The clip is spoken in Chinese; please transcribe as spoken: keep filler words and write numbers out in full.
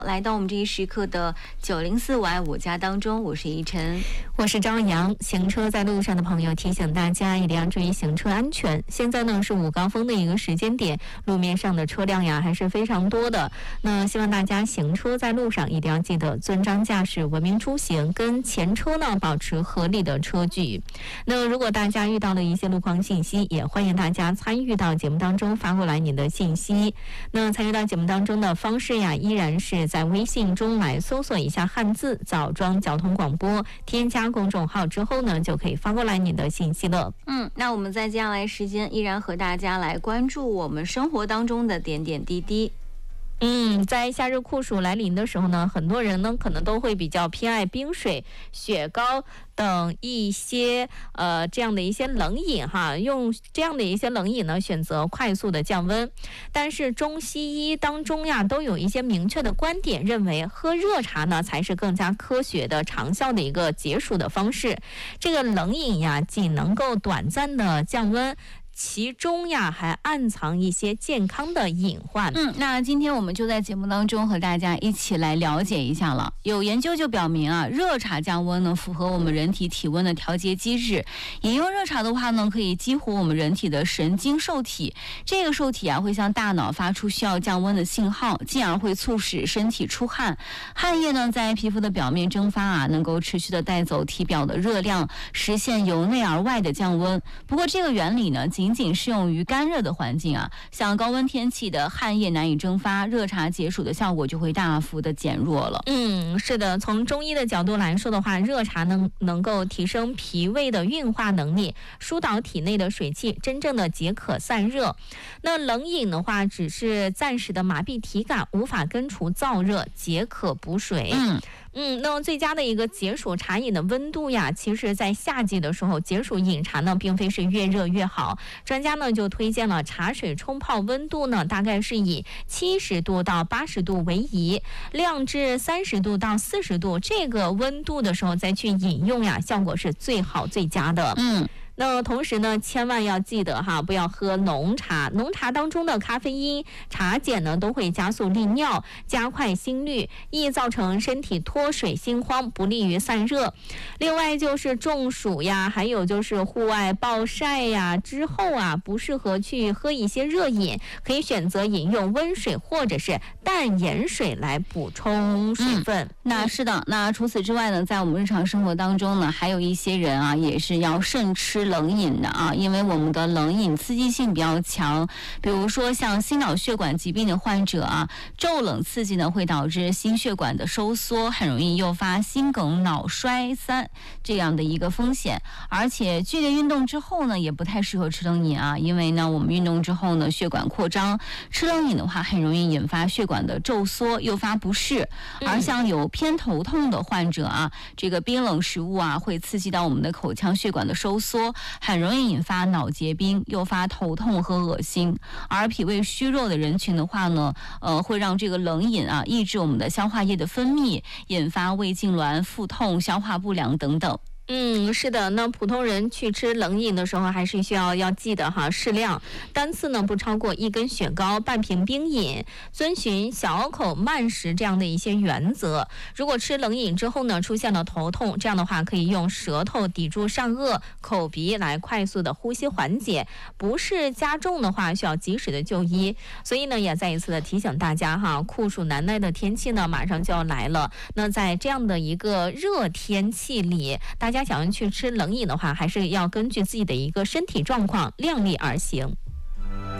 来到我们这一时刻的九零四我爱我家当中，我是依晨， 我是张阳。行车在路上的朋友，提醒大家一定要注意行车安全。现在呢是午高峰的一个时间点，路面上的车辆呀还是非常多的。那希望大家行车在路上一定要记得遵章驾驶、文明出行，跟前车呢保持合理的车距。那如果大家遇到了一些路况信息，也欢迎大家参与到节目当中发过来你的信息。那参与到节目当中的方式呀，依然是在微信中来搜索一下汉字枣庄交通广播，添加公众号之后呢，就可以发过来你的信息了。 嗯，那我们在接下来时间依然和大家来关注我们生活当中的点点滴滴。 嗯，在夏日酷暑来临的时候呢，很多人呢可能都会比较偏爱冰水、雪糕等一些呃这样的一些冷饮哈，用这样的一些冷饮呢选择快速的降温。但是中西医当中呀都有一些明确的观点，认为喝热茶呢才是更加科学的、长效的一个解暑的方式。这个冷饮呀，仅能够短暂的降温，其中呀还暗藏一些健康的隐患。 嗯，那今天我们就在节目当中和大家一起来了解一下了。有研究就表明啊，热茶降温呢符合我们人体体温的调节机制。饮用热茶的话呢，可以激活我们人体的神经受体，这个受体啊会向大脑发出需要降温的信号，进而会促使身体出汗。汗液呢在皮肤的表面蒸发啊，能够持续的带走体表的热量，实现由内而外的降温。不过这个原理呢，仅仅适用于干热的环境啊，像高温天气的汗液难以蒸发，热茶解暑的效果就会大幅的减弱了。 嗯，是的，从中医的角度来说的话，热茶能能够提升脾胃的运化能力，疏导体内的水气，真正的解渴散热。那冷饮的话，只是暂时的麻痹体感，无法根除燥热，解渴补水。 嗯嗯，那么最佳的一个解暑茶饮的温度呀，其实在夏季的时候，解暑饮茶呢，并非是越热越好。专家呢就推荐了茶水冲泡温度呢，大概是以七十度到八十度为宜，晾至三十度到四十度这个温度的时候再去饮用呀，效果是最好最佳的。 嗯。 那同时呢，千万要记得哈，不要喝浓茶。浓茶当中的咖啡因、茶碱呢，都会加速利尿，加快心率，易造成身体脱水、心慌，不利于散热。另外就是中暑呀，还有就是户外暴晒呀之后啊，不适合去喝一些热饮，可以选择饮用温水或者是淡盐水来补充水分。 嗯、那是的，那除此之外呢，在我们日常生活当中呢，还有一些人啊，也是要慎吃冷饮的啊，因为我们的冷饮刺激性比较强，比如说像心脑血管疾病的患者啊，骤冷刺激呢会导致心血管的收缩，很容易诱发心梗、脑衰三这样的一个风险。而且剧烈运动之后呢，也不太适合吃冷饮啊，因为呢我们运动之后呢血管扩张，吃冷饮的话很容易引发血管的皱缩，诱发不适。而像有偏头痛的患者啊，这个冰冷食物啊会刺激到我们的口腔血管的收缩，很容易引发脑结冰，诱发头痛和恶心。而脾胃虚弱的人群的话呢，呃，会让这个冷饮啊抑制我们的消化液的分泌，引发胃痉挛、腹痛、消化不良等等。 嗯，是的，那普通人去吃冷饮的时候，还是需要要记得哈，适量，单次呢不超过一根雪糕、半瓶冰饮，遵循小口慢食这样的一些原则。如果吃冷饮之后呢，出现了头痛，这样的话可以用舌头抵住上颚、口鼻来快速的呼吸缓解，不适加重的话，需要及时的就医。所以呢，也再一次的提醒大家哈，酷暑难耐的天气呢，马上就要来了。那在这样的一个热天气里，大家想要去吃冷饮的话，还是要根据自己的一个身体状况量力而行。